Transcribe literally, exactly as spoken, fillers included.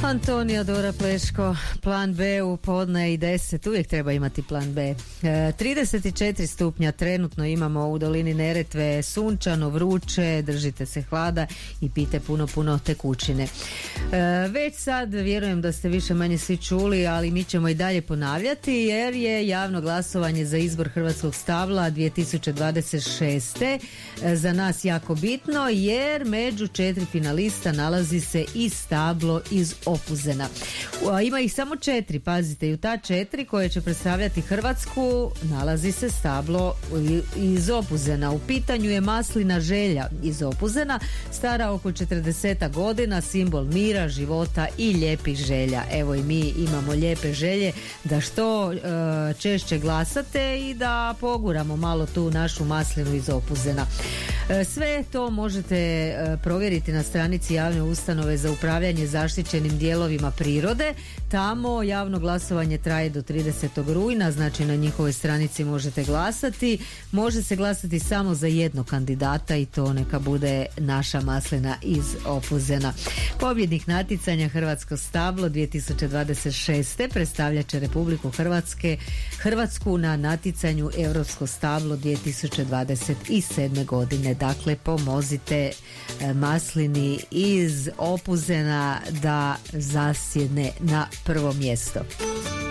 Antonija Dora Pleško, plan B u podne i deset, uvijek treba imati plan B. E, trideset četiri stupnja trenutno imamo u dolini Neretve, sunčano, vruće, držite se hlada i pijte puno, puno tekućine. E, već sad vjerujem da ste više manje svi čuli, ali mi ćemo i dalje ponavljati jer je javno glasovanje za izbor Hrvatskog stabla dvije tisuće dvadeset šeste za nas jako bitno jer među četiri finalista nalazi se i stablo iz Opuzena. Ima ih samo četiri, pazite, i u ta četiri koje će predstavljati Hrvatsku nalazi se stablo iz Opuzena. U pitanju je maslina Želja iz Opuzena, stara oko četrdeset godina, simbol mira, života i lijepih želja. Evo i mi imamo lijepe želje da što e, češće glasate i da poguramo malo tu našu maslinu iz Opuzena. E, sve to možete e, provjeriti na stranici javne ustanove za upravljanje zaštićenim dijelovima prirode. Tamo javno glasovanje traje do tridesetog rujna, znači na njihovoj stranici možete glasati. Može se glasati samo za jednog kandidata i to neka bude naša maslina iz Opuzena. Pobjednik natjecanja Hrvatsko stablo dvije tisuće dvadeset šeste predstavljat će Republiku Hrvatske, Hrvatsku na natjecanju Europsko stablo dvije tisuće dvadeset sedme godine. Dakle, pomozite maslini iz Opuzena da zasjedne na prvo mjesto.